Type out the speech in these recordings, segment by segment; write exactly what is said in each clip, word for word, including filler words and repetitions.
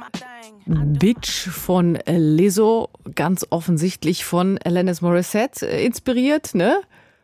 Bitch von Lizzo, ganz offensichtlich von Alanis Morissette inspiriert, ne?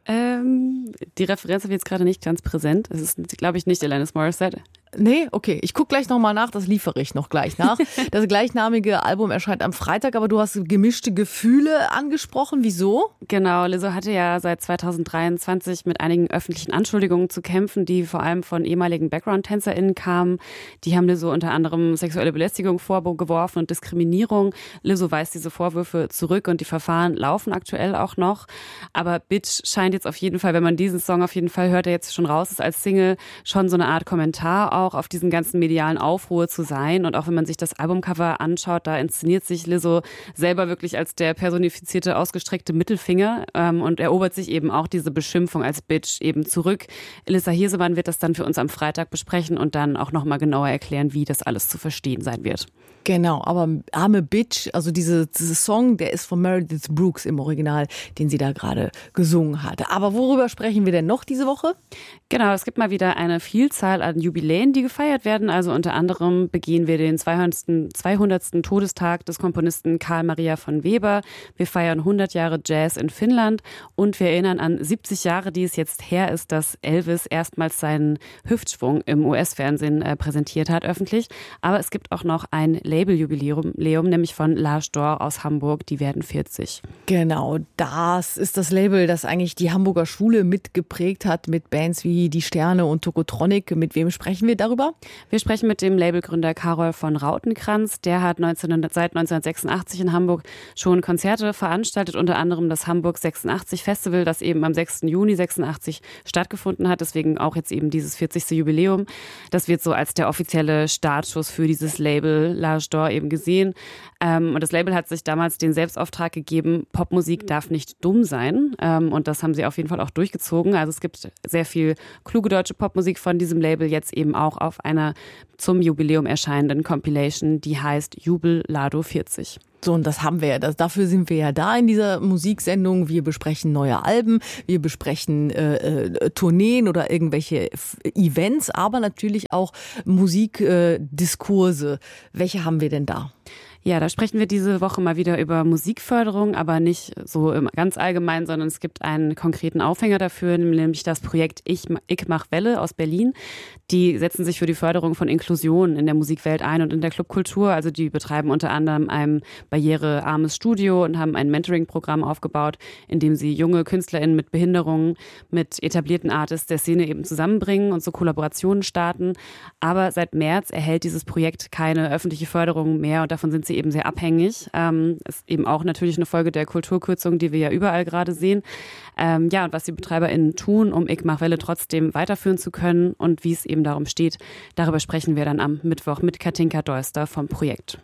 Ähm, die Referenz habe ich jetzt gerade nicht ganz präsent. Es ist, glaube ich, nicht Alanis Morissette. Nee, okay. Ich gucke gleich nochmal nach, das liefere ich noch gleich nach. Das gleichnamige Album erscheint am Freitag, aber du hast gemischte Gefühle angesprochen. Wieso? Genau, Lizzo hatte ja seit zweitausenddreiundzwanzig mit einigen öffentlichen Anschuldigungen zu kämpfen, die vor allem von ehemaligen Background-TänzerInnen kamen. Die haben Lizzo unter anderem sexuelle Belästigung vorgeworfen und Diskriminierung. Lizzo weist diese Vorwürfe zurück und die Verfahren laufen aktuell auch noch. Aber Bitch scheint jetzt auf jeden Fall, wenn man diesen Song auf jeden Fall hört, der jetzt schon raus ist als Single, schon so eine Art Kommentar auch auf diesen ganzen medialen Aufruhr zu sein. Und auch wenn man sich das Albumcover anschaut, da inszeniert sich Lizzo selber wirklich als der personifizierte, ausgestreckte Mittelfinger ähm, und erobert sich eben auch diese Beschimpfung als Bitch eben zurück. Elissa Hirsemann wird das dann für uns am Freitag besprechen und dann auch nochmal genauer erklären, wie das alles zu verstehen sein wird. Genau, aber arme Bitch, also diese, diese Song, der ist von Meredith Brooks im Original, den sie da gerade gesungen hatte. Aber worüber sprechen wir denn noch diese Woche? Genau, es gibt mal wieder eine Vielzahl an Jubiläen, die gefeiert werden. Also unter anderem begehen wir den zweihundertsten Todestag des Komponisten Carl Maria von Weber. Wir feiern hundert Jahre Jazz in Finnland und wir erinnern an siebzig Jahre, die es jetzt her ist, dass Elvis erstmals seinen Hüftschwung im U S-Fernsehen äh, präsentiert hat, öffentlich. Aber es gibt auch noch ein Labeljubiläum, nämlich von L'Age d'Or aus Hamburg, die werden vierzig. Genau, das ist das Label, das eigentlich die Hamburger Schule mitgeprägt hat mit Bands wie Die Sterne und Tokotronic. Mit wem sprechen wir darüber? Wir sprechen mit dem Labelgründer Karol von Rautenkranz. Der hat neunzehnhundert, seit neunzehnhundertsechsundachtzig in Hamburg schon Konzerte veranstaltet, unter anderem das Hamburg sechsundachtzig Festival, das eben am sechsten Juni sechsundachtzig stattgefunden hat. Deswegen auch jetzt eben dieses vierzigste Jubiläum. Das wird so als der offizielle Startschuss für dieses Label L'Age d'Or eben gesehen. Ähm, und das Label hat sich damals den Selbstauftrag gegeben, Popmusik darf nicht dumm sein. Ähm, und das haben sie auf jeden Fall auch durchgezogen. Also es gibt sehr viel kluge deutsche Popmusik von diesem Label, jetzt eben auch auf einer zum Jubiläum erscheinenden Compilation, die heißt Jubel Lado vierzig. So, und das haben wir ja. Das, dafür sind wir ja da in dieser Musiksendung. Wir besprechen neue Alben, wir besprechen äh, äh, Tourneen oder irgendwelche F- Events, aber natürlich auch Musikdiskurse. Äh, Welche haben wir denn da? Ja, da sprechen wir diese Woche mal wieder über Musikförderung, aber nicht so ganz allgemein, sondern es gibt einen konkreten Aufhänger dafür, nämlich das Projekt Ich, ich mach Welle aus Berlin. Die setzen sich für die Förderung von Inklusion in der Musikwelt ein und in der Clubkultur. Also die betreiben unter anderem ein barrierearmes Studio und haben ein Mentoring-Programm aufgebaut, in dem sie junge KünstlerInnen mit Behinderungen, mit etablierten Artists der Szene eben zusammenbringen und so Kollaborationen starten. Aber seit März erhält dieses Projekt keine öffentliche Förderung mehr und davon sind sie eben sehr abhängig. Ähm, ist eben auch natürlich eine Folge der Kulturkürzung, die wir ja überall gerade sehen. Ähm, ja, und was die BetreiberInnen tun, um Ich mach Welle trotzdem weiterführen zu können und wie es eben darum steht, darüber sprechen wir dann am Mittwoch mit Katinka Deuster vom Projekt.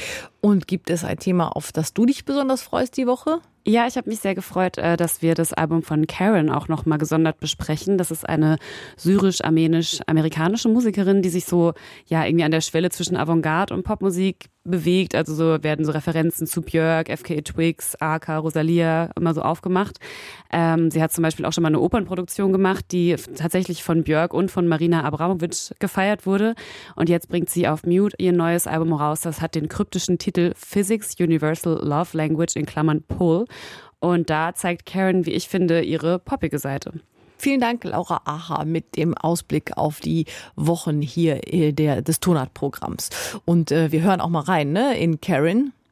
Und gibt es ein Thema, auf das du dich besonders freust die Woche? Ja, ich habe mich sehr gefreut, dass wir das Album von Karen auch noch mal gesondert besprechen. Das ist eine syrisch-armenisch-amerikanische Musikerin, die sich so ja irgendwie an der Schwelle zwischen Avantgarde und Popmusik bewegt. Also so werden so Referenzen zu Björk, F K A Twigs, Arca, Rosalia immer so aufgemacht. Ähm, sie hat zum Beispiel auch schon mal eine Opernproduktion gemacht, die tatsächlich von Björk und von Marina Abramovic gefeiert wurde. Und jetzt bringt sie auf Mute ihr neues Album raus. Das hat den kryptischen Titel Physics Universal Love Language in Klammern Pull. Und da zeigt Karen, wie ich finde, ihre poppige Seite. Vielen Dank, Laura Acher, mit dem Ausblick auf die Wochen hier der, des Tonart-Programms. Und äh, wir hören auch mal rein, ne, in Karen.